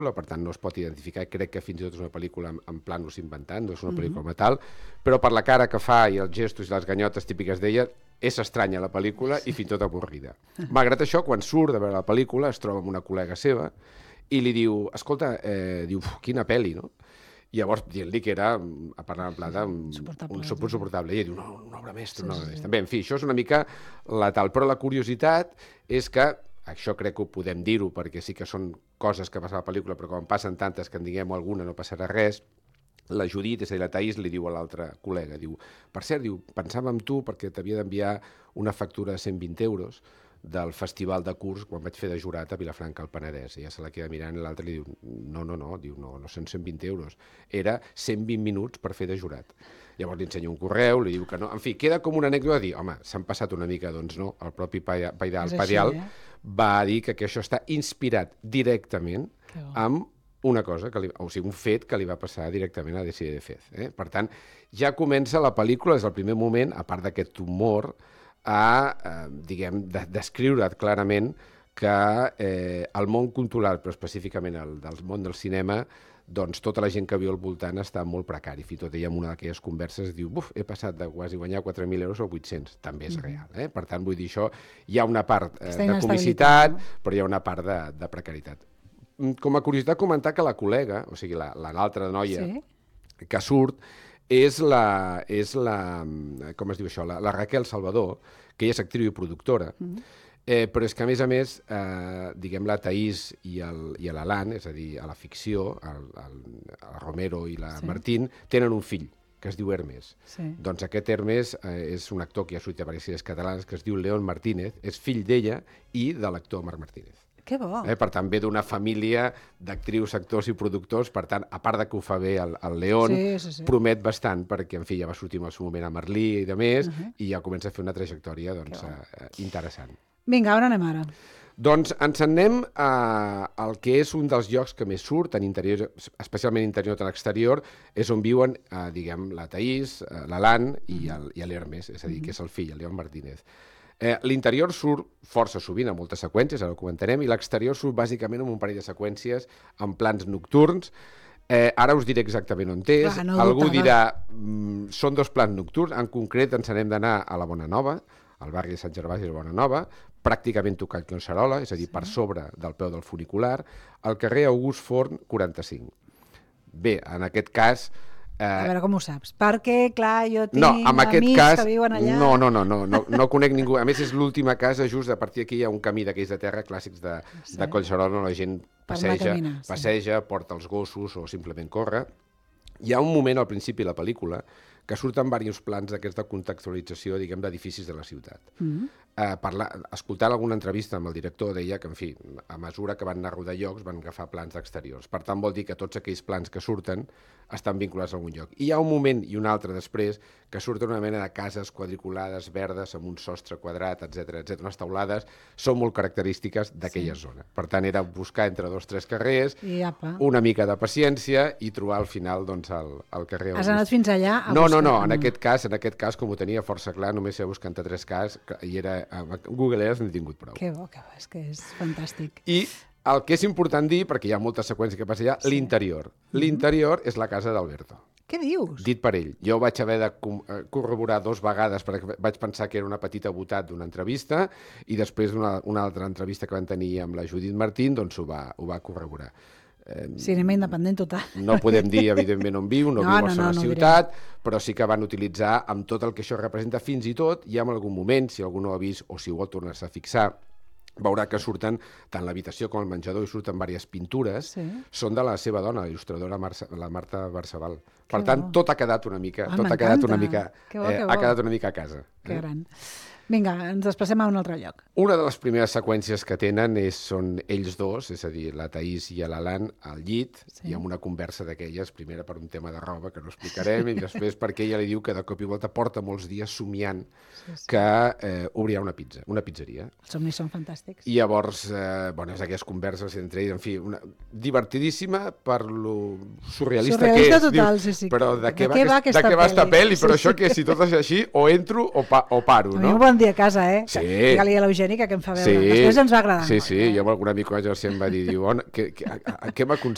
per tant no es pot identificar, crec que fins i tot és una pel·lícula en plànols inventant, no és una pel·lícula com a tal, però per la cara que fa i els gestos i les ganyotes típiques d'ella, és estranya la pel·lícula i fins i tot avorrida. Malgrat això, quan surt de veure la pel·lícula, es troba amb una col·lega seva i li diu, escolta, quina pel·li, no? I llavors, dient-li que era, a parlar en plata, un suportable. I ella diu, no, una obra mestra, una obra mestra. Bé, en fi, això és una mica la tal. Però la curiositat és que, això crec que ho podem dir-ho, perquè sí que són coses que passen a la pel·lícula, però quan passen tantes que en diguem alguna no passarà res, la Judit, és a dir, la Thaís, li diu a l'altra col·lega, diu, per cert, diu, pensava en tu perquè t'havia d'enviar una factura de 120 euros del festival de curs quan vaig fer de jurat a Vilafranca al Penedès. I ja se la queda mirant i l'altre li diu, no, diu, no són 120 euros, era 120 minuts per fer de jurat. Llavors li ensenya un correu, li diu que no, en fi, queda com una anècdota de dir, home, s'han passat una mica, doncs no, el propi Padial va dir que això està inspirat directament amb una cosa, o sigui, un fet que li va passar directament a Desi de Fez. Per tant, ja comença la pel·lícula des del primer moment, a part d'aquest humor, a, diguem, descriure clarament que el món cultural, però específicament el món del cinema, doncs tota la gent que viu al voltant està molt precari. Fins i tot ella en una d'aquelles converses diu, he passat de quasi guanyar 4.000 euros a 800. També és real. Per tant, vull dir això, hi ha una part de comicitat, però hi ha una part de precarietat. Com a curiositat, comentar que la col·lega, o sigui, l'altra noia que surt, és la com es diu això, la Raquel Salvador, que ella és actriu i productora, però és que, a més, diguem, la Thaís i l'Alan, és a dir, a la ficció, el Romero i la Martín, tenen un fill, que es diu Hermes. Doncs aquest Hermes és un actor que ja ha sortit a diverses sèries catalanes, que es diu León Martínez, és fill d'ella i de l'actor Marc Martínez. Que bo. Per tant, ve d'una família d'actrius, actors i productors, per tant, a part de que ho fa bé el León, promet bastant, perquè, en fi, ja va sortir en el seu moment a Merlí i de més, i ja comença a fer una trajectòria interessant. Vinga, on anem ara? Doncs ens anem al que és un dels llocs que més surt, en interior, especialment interior de l'exterior, és on viuen, diguem, la Thaís, l'Alan i l'Hermes, és a dir, que és el fill, el León Martínez. L'interior surt força sovint, a moltes seqüències, ara ho comentarem, i l'exterior surt bàsicament amb un parell de seqüències en plans nocturns. Ara us diré exactament on és. Algú dirà, són 2 plans nocturns, en concret ens n'hem d'anar a la Bonanova, al barri de Sant Gervasi de Bonanova, pràcticament tocant Collserola, és a dir, per sobre del peu del funicular, al carrer August Forn 45. Bé, en aquest cas... A veure com ho saps. Perquè, clar, jo tinc amics que viuen allà... No conec ningú. A més, és l'última casa, just a partir d'aquí hi ha un camí d'aquells de terra clàssics de Collserola, on la gent passeja, porta els gossos o simplement corre. Hi ha un moment al principi de la pel·lícula que surten diversos plans d'aquests de contextualització, diguem, d'edificis de la ciutat. Escoltant alguna entrevista amb el director, deia que, en fi, a mesura que van anar a rodar llocs, van agafar plans d'exteriors. Per tant, vol dir que tots aquells plans que surten estan vinculats a algun lloc. I hi ha un moment i un altre després que surten una mena de cases quadriculades, verdes, amb un sostre quadrat, etc. Unes teulades, són molt característiques d'aquella zona. Per tant, era buscar entre 2 o 3 carrers, una mica de paciència i trobar al final el carrer. Has anat fins allà a buscar? No, en aquest cas, com ho tenia força clar, només he buscat entre 3 cases i era Google Earth n'he tingut prou. Que bo, és que és fantàstic. I el que és important dir, perquè hi ha moltes seqüències que passa allà, l'interior. L'interior és la casa d'Alberto. Què dius? Dit per ell. Jo vaig haver de corroborar 2 vegades perquè vaig pensar que era una petita botat d'una entrevista i després una altra entrevista que van tenir amb la Judit Martín, doncs ho va corroborar. Cinema independent total. No podem dir, evidentment, on viu, no viu a la ciutat, però sí que van utilitzar amb tot el que això representa, fins i tot, i en algun moment, si algú no ho ha vist o si ho vol tornar-se a fixar, veurà que surten, tant l'habitació com el menjador, i surten diverses pintures, són de la seva dona, la il·lustradora, la Marta Barceval. Per tant, tot ha quedat una mica a casa. Que gran. Vinga, ens desplacem a un altre lloc. Una de les primeres seqüències que tenen són ells dos, és a dir, la Thaís i l'Alan al llit, i amb una conversa d'aquelles, primera per un tema de roba, que no explicarem, i després perquè ella li diu que de cop i volta porta molts dies somiant que obrirà una pizzeria. Els somnis són fantàstics. I llavors, és aquelles converses entre ells, en fi, divertidíssima per lo surrealista que és. Total, sí. Però de què va aquesta pel·li? Però això que si tot és així, o entro o paro, no? Bon dia a casa, Sí. Digue-li a l'Eugènica que em fa veure. Després ens va agradar. Sí, jo amb algun amic sempre em va dir, què m'aconsella?